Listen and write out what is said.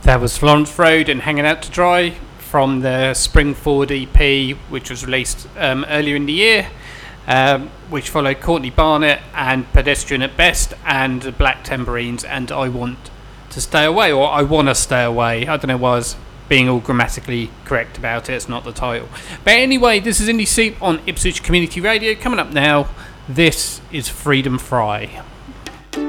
That was Florence Road and Hanging Out to Dry from the Spring Forward EP, which was released earlier in the year, which followed Courtney Barnett and Pedestrian at Best and the Black Tambourines and I Want to Stay Away, or I Want to Stay Away. I don't know why I was being all grammatically correct about it, it's not the title. But anyway, this is Indie Soup on Ipswich Community Radio. Coming up now, this is Freedom Fry.